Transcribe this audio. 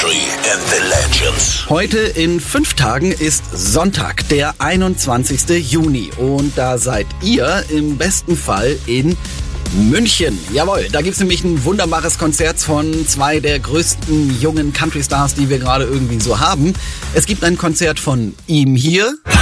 Country and the Legends. Heute in 5 Tagen ist Sonntag, der 21. Juni. Und da seid ihr im besten Fall in München. Jawohl, da gibt's nämlich ein wunderbares Konzert von 2 der größten jungen Country-Stars, die wir gerade irgendwie so haben. Es gibt ein Konzert von ihm hier.